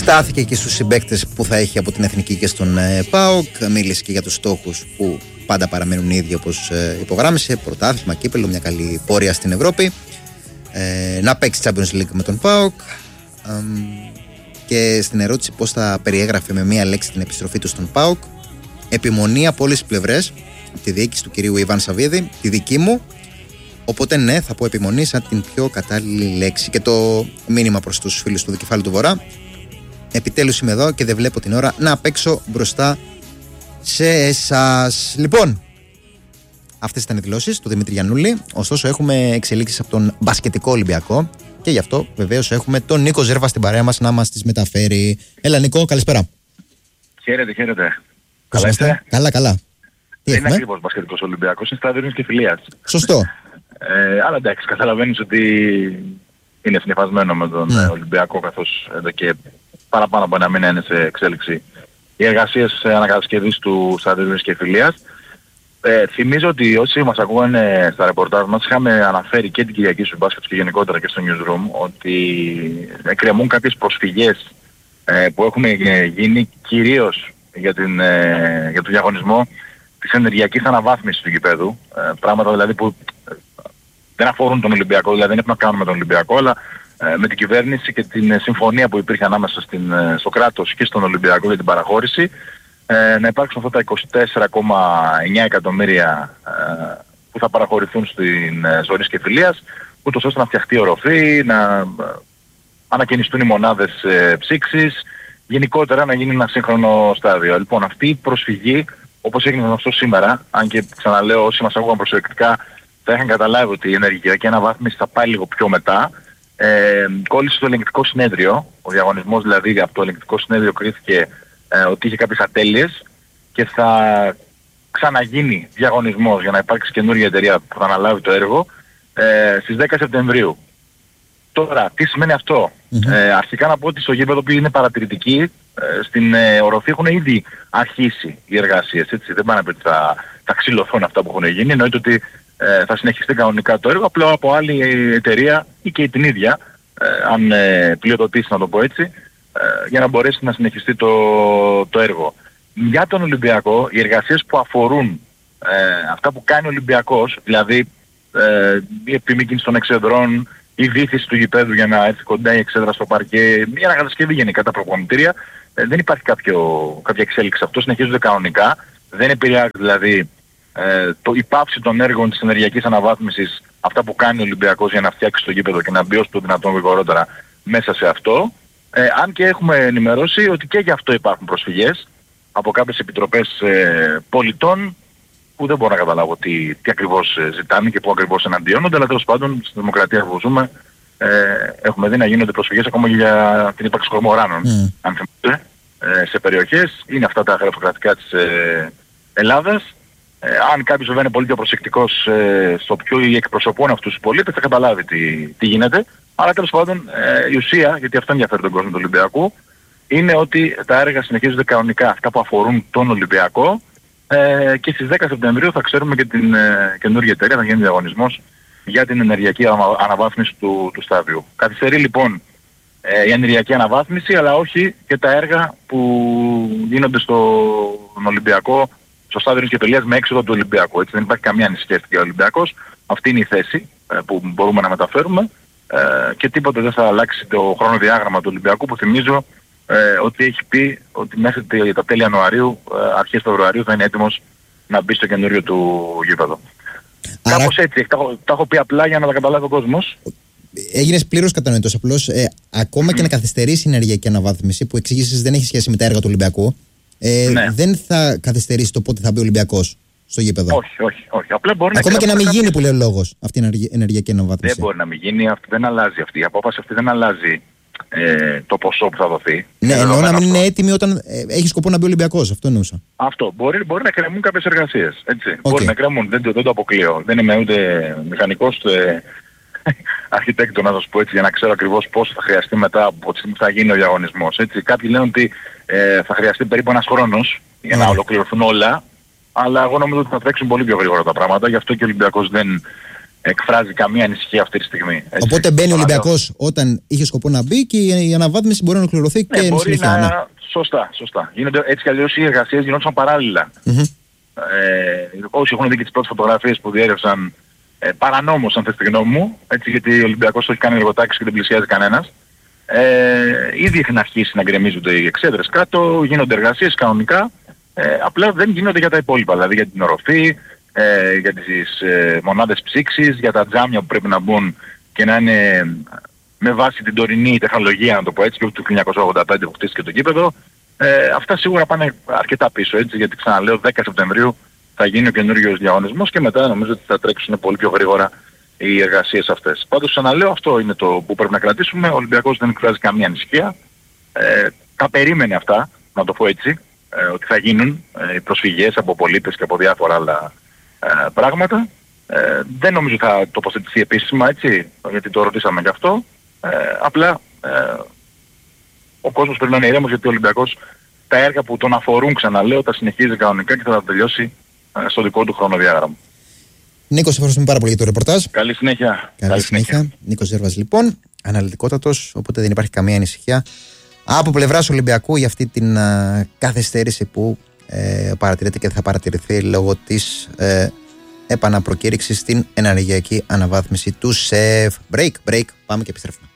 στάθηκε και στους συμπαίκτες που θα έχει από την Εθνική και στον ΠΑΟΚ. Μίλησε και για τους στόχους που πάντα παραμένουν οι ίδιοι, όπως υπογράμμισε. Πρωτάθλημα, κύπελλο, μια καλή πορεία στην Ευρώπη. Να παίξει Champions League με τον ΠΑΟΚ. Και στην ερώτηση πώς θα περιέγραφε με μία λέξη την επιστροφή του στον ΠΑΟΚ, επιμονή από όλες τις πλευρές, τη διοίκηση του κυρίου Ιβάν Σαββίδη, τη δική μου. Οπότε ναι, θα πω επιμονή σαν την πιο κατάλληλη λέξη. Και το μήνυμα προς τους φίλους του Δικεφάλου του Βορρά: επιτέλους είμαι εδώ και δεν βλέπω την ώρα να παίξω μπροστά σε εσάς. Λοιπόν, αυτές ήταν οι δηλώσεις του Δημήτρη Γιαννούλη. Ωστόσο, έχουμε εξελίξεις από τον μπασκετικό Ολυμπιακό και γι' αυτό βεβαίως έχουμε τον Νίκο Ζέρβα στην παρέα μας να μας τις μεταφέρει. Έλα, Νίκο, καλησπέρα. Χαίρετε. Καλά είστε? Καλά. Δεν είναι ακριβώς μπασκετικός Ολυμπιακός, είναι στάδιος και φιλίας. Σωστό. Αλλά εντάξει, καταλαβαίνεις ότι είναι συνυφασμένο με τον Ολυμπιακό, καθώς εδώ και παραπάνω από ένα μήνα είναι σε εξέλιξη οι εργασίες ανακατασκευής του στάδιου και φιλίας. Θυμίζω ότι όσοι μας ακούγανε στα ρεπορτάζ μας είχαμε αναφέρει και την Κυριακή στους μπάσκετ και γενικότερα και στο newsroom ότι εκκρεμούν κάποιες προσφυγές που έχουν γίνει κυρίως για τον διαγωνισμό της ενεργειακής αναβάθμισης του γηπέδου. Πράγματα δηλαδή που δεν αφορούν τον Ολυμπιακό, δηλαδή δεν έχουν να κάνουν με τον Ολυμπιακό, αλλά με την κυβέρνηση και την συμφωνία που υπήρχε ανάμεσα στο κράτος και στον Ολυμπιακό για την παραχώρηση, να υπάρξουν αυτά τα 24,9 εκατομμύρια που θα παραχωρηθούν στην Ζωρής και Φιλίας, ούτως ώστε να φτιαχτεί οροφή, να ανακαινιστούν οι μονάδες ψήξης, γενικότερα να γίνει ένα σύγχρονο στάδιο. Λοιπόν, αυτή η προσφυγή, όπως έγινε γνωστό σήμερα, αν και ξαναλέω όσοι μας ακούγαν προσεκτικά θα είχαν καταλάβει ότι η ενεργειακή αναβάθμιση θα πάει λίγο πιο μετά, κόλλησε στο ελεγκτικό συνέδριο. Ο διαγωνισμός δηλαδή από το ελεγκτικό συνέδριο κρίθηκε ότι είχε κάποιες ατέλειες και θα ξαναγίνει διαγωνισμός για να υπάρξει καινούργια εταιρεία που θα αναλάβει το έργο στις 10 Σεπτεμβρίου. Τώρα, τι σημαίνει αυτό? Αρχικά να πω ότι στο γήπεδο που είναι παρατηρητική, στην οροφή έχουν ήδη αρχίσει οι εργασίες. Έτσι. Δεν πάνε να πει ότι θα ξυλωθούν αυτά που έχουν γίνει. Εννοείται ότι θα συνεχιστεί κανονικά το έργο, απλά από άλλη εταιρεία ή και την ίδια, αν πλειοδοτήσει να το πω έτσι, για να μπορέσει να συνεχιστεί το έργο. Για τον Ολυμπιακό, οι εργασίες που αφορούν αυτά που κάνει ο Ολυμπιακός, δηλαδή η επιμήκυνση των εξεδρών, η βύθιση του γηπέδου για να έρθει κοντά η εξέδρα στο παρκέ, μια ανακατασκευή γενικά τα προπονητήρια, δεν υπάρχει κάποια εξέλιξη. Αυτό συνεχίζονται κανονικά. Δεν επηρεάζει δηλαδή η πάυση των έργων της ενεργειακής αναβάθμισης, αυτά που κάνει ο Ολυμπιακός για να φτιάξει το γήπεδο και να μπει όσο το δυνατόν γρηγορότερα μέσα σε αυτό. Αν και έχουμε ενημερώσει ότι και γι' αυτό υπάρχουν προσφυγές από κάποιες επιτροπές πολιτών που δεν μπορώ να καταλάβω τι ακριβώς ζητάνε και πού ακριβώς εναντιώνονται, αλλά τέλος πάντων στη δημοκρατία που ζούμε έχουμε δει να γίνονται προσφυγές ακόμα και για την ύπαρξη κορμοράνων. Αν θυμάστε, σε περιοχές, είναι αυτά τα γραφειοκρατικά της Ελλάδας. Αν κάποιος βέβαια είναι πολύ πιο προσεκτικός στο ποιο εκπροσωπούν αυτούς τους πολίτες θα καταλάβει τι γίνεται. Αλλά τέλος πάντων η ουσία, γιατί αυτό ενδιαφέρει τον κόσμο του Ολυμπιακού, είναι ότι τα έργα συνεχίζονται κανονικά, αυτά που αφορούν τον Ολυμπιακό, και στις 10 Σεπτεμβρίου θα ξέρουμε και την καινούργια εταιρεία, θα γίνει διαγωνισμός για την ενεργειακή αναβάθμιση του στάδιου. Καθυστερεί λοιπόν η ενεργειακή αναβάθμιση, αλλά όχι και τα έργα που γίνονται στον Ολυμπιακό, στο στάδιο και Πελίας με έξοδο του Ολυμπιακού. Έτσι δεν υπάρχει καμία ανησυχία για ο Ολυμπιακός. Αυτή είναι η θέση που μπορούμε να μεταφέρουμε και τίποτε δεν θα αλλάξει το χρονοδιάγραμμα του Ολυμπιακού, που θυμίζω ότι έχει πει ότι μέχρι τα τέλη Ιανουαρίου, αρχές Φεβρουαρίου θα είναι έτοιμος να μπει στο καινούριο του γήπεδο. Άρα... Κάπως έτσι, τα έχω πει απλά για να τα καταλάβει ο κόσμος. Έγινες πλήρως κατανοητός. Απλώς ακόμα και να καθυστερήσει η ενεργειακή αναβάθμιση, που εξήγησες δεν έχει σχέση με τα έργα του Ολυμπιακού, δεν θα καθυστερήσει το πότε θα μπει ο Ολυμπιακός στο γήπεδο. Όχι. Απλά μπορεί ακόμα και να μην γίνει, που λέει ο λόγος, αυτή η ενεργειακή αναβάθμιση. Δεν μπορεί να μην γίνει, δεν αλλάζει αυτή. Η απόφαση αυτή δεν αλλάζει το ποσό που θα δωθεί. Ναι, εννοώ να μην είναι έτοιμη όταν έχει σκοπό να μπει ο Ολυμπιακός. Αυτό εννοούσα. Αυτό. Μπορεί να κρεμούν κάποιες εργασίες. Μπορεί να κρεμούν. Δεν το αποκλείω. Δεν είμαι ούτε μηχανικός ούτε αρχιτέκτονα, να σας πω έτσι, για να ξέρω ακριβώς πώς θα χρειαστεί μετά από τη στιγμή που θα γίνει ο διαγωνισμός. Κάποιοι λένε ότι θα χρειαστεί περίπου ένας χρόνος για να ολοκληρωθούν όλα, αλλά εγώ νομίζω ότι θα τρέξουν πολύ πιο γρήγορα τα πράγματα. Γι' αυτό και ο Ολυμπιακός δεν εκφράζει καμία ανησυχία αυτή τη στιγμή. Έτσι. Οπότε μπαίνει ο Ολυμπιακός όταν είχε σκοπό να μπει και η αναβάθμιση μπορεί να ολοκληρωθεί και μπορεί συνεχεία. Ναι. Σωστά. Γίνονται, έτσι κι αλλιώς οι εργασίες γινόντουσαν παράλληλα. Όσοι έχουν δει και τις πρώτες φωτογραφίες που διέρευσαν παρανόμως, αν θες τη γνώμη μου, έτσι, γιατί ο Ολυμπιακός το έχει κάνει εργοτάξιο και δεν πλησιάζει κανένας. Ήδη έχουν αρχίσει να γκρεμίζονται οι εξέδρες κάτω, γίνονται εργασίες κανονικά, απλά δεν γίνονται για τα υπόλοιπα, δηλαδή για την οροφή, για τις μονάδες ψήξης, για τα τζάμια που πρέπει να μπουν και να είναι με βάση την τωρινή τεχνολογία, να το πω έτσι, και του 1985 που χτίστηκε το γήπεδο. Αυτά σίγουρα πάνε αρκετά πίσω, έτσι, γιατί ξαναλέω 10 Σεπτεμβρίου θα γίνει ο καινούριος διαγωνισμός και μετά νομίζω ότι θα τρέξουν πολύ πιο γρήγορα οι εργασίες αυτές. Πάντως ξαναλέω, αυτό είναι το που πρέπει να κρατήσουμε. Ο Ολυμπιακός δεν εκφράζει καμία ανησυχία. Τα περίμενε αυτά, να το πω έτσι, ότι θα γίνουν οι προσφυγές από πολίτες και από διάφορα άλλα πράγματα. Δεν νομίζω θα τοποθετηθεί επίσημα, έτσι, γιατί το ρωτήσαμε γι' αυτό. Απλά ο κόσμος πρέπει να είναι ηρέμος, γιατί ο Ολυμπιακός τα έργα που τον αφορούν, ξαναλέω, τα συνεχίζει κανονικά και θα τα τελειώσει στο δικό του χρονοδιάγραμμα. Νίκο, σε ευχαριστούμε πάρα πολύ για το ρεπορτάζ. Καλή συνέχεια. Καλή συνέχεια. Νίκος Ζέρβας, λοιπόν, αναλυτικότατος, οπότε δεν υπάρχει καμία ανησυχία από πλευράς Ολυμπιακού για αυτή την καθυστέρηση που παρατηρείται και θα παρατηρηθεί λόγω της επαναπροκήρυξης στην ενεργειακή αναβάθμιση του ΣΕΒ. Break, πάμε και επιστρέφουμε.